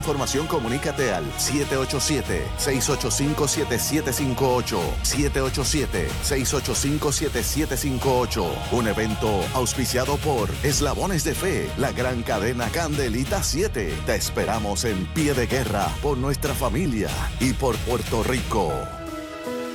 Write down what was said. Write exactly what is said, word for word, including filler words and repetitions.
Información, comunícate al siete ocho siete, seis ocho cinco, siete siete cinco ocho, siete ocho siete, seis ocho cinco, siete siete cinco ocho. Un evento auspiciado por Eslabones de Fe, la gran cadena Candelita siete. Te esperamos en Pie de Guerra por nuestra familia y por Puerto Rico.